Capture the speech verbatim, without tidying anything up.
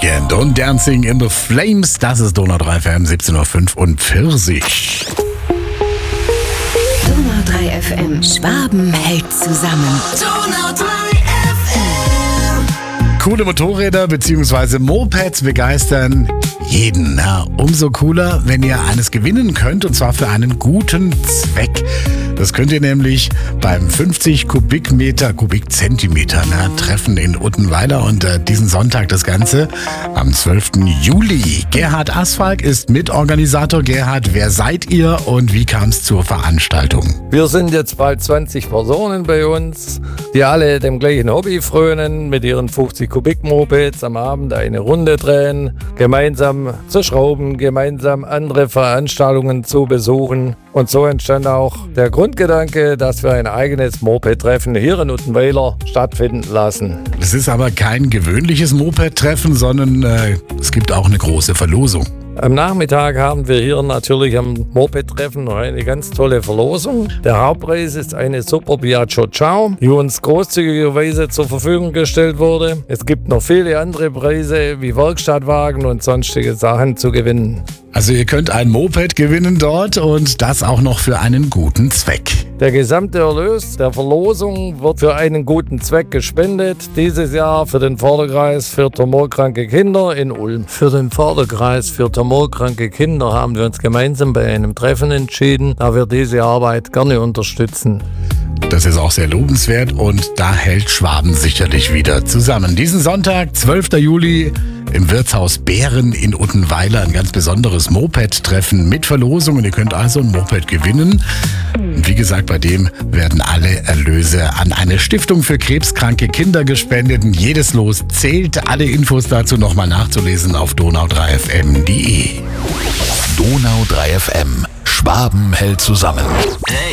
Weekend und Dancing in the Flames. Das ist Donau drei F M, siebzehn Uhr fünfundvierzig. Donau drei F M, Schwaben hält zusammen. Donau drei F M. Coole Motorräder bzw. Mopeds begeistern jeden. Ja, umso cooler, wenn ihr eines gewinnen könnt, und zwar für einen guten Zweck. Das könnt ihr nämlich beim fünfzig Kubikmeter, Kubikzentimeter na, Treffen in Uttenweiler, und äh, diesen Sonntag das Ganze am zwölften Juli. Gerhard Asfalk ist Mitorganisator. Gerhard, wer seid ihr und wie kam es zur Veranstaltung? Wir sind jetzt bald zwanzig Personen bei uns, die alle dem gleichen Hobby frönen, mit ihren fünfzig Kubik-Mopeds am Abend eine Runde drehen, gemeinsam zu schrauben, gemeinsam andere Veranstaltungen zu besuchen. Und so entstand auch der Grundgedanke, dass wir ein eigenes Moped-Treffen hier in Uttenweiler stattfinden lassen. Es ist aber kein gewöhnliches Moped-Treffen, sondern äh, es gibt auch eine große Verlosung. Am Nachmittag haben wir hier natürlich am Moped-Treffen noch eine ganz tolle Verlosung. Der Hauptpreis ist eine Super Piaggio Ciao, die uns großzügigerweise zur Verfügung gestellt wurde. Es gibt noch viele andere Preise wie Werkstattwagen und sonstige Sachen zu gewinnen. Also ihr könnt ein Moped gewinnen dort, und das auch noch für einen guten Zweck. Der gesamte Erlös der Verlosung wird für einen guten Zweck gespendet. Dieses Jahr für den Förderkreis für tumorkranke Kinder in Ulm. Für den Förderkreis für tumorkranke Kinder haben wir uns gemeinsam bei einem Treffen entschieden, da wir diese Arbeit gerne unterstützen. Das ist auch sehr lobenswert, und da hält Schwaben sicherlich wieder zusammen. Diesen Sonntag, zwölften Juli, im Wirtshaus Bären in Uttenweiler, ein ganz besonderes Moped-Treffen mit Verlosung. Und ihr könnt also ein Moped gewinnen. Und wie gesagt, bei dem werden alle Erlöse an eine Stiftung für krebskranke Kinder gespendet. Und jedes Los zählt. Alle Infos dazu nochmal nachzulesen auf donau drei f m punkt d e. Donau drei F M. Schwaben hält zusammen.